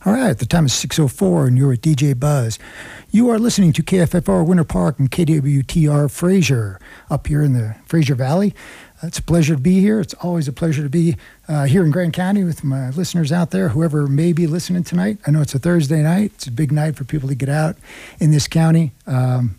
All right, the time is 6:04 and you're at DJ Buzz. You are listening to KFFR Winter Park and KWTR Fraser up here in the Fraser Valley. It's a pleasure to be here. It's always a pleasure to be here in Grand County with my listeners out there, whoever may be listening tonight. I know it's a Thursday night. It's a big night for people to get out in this county.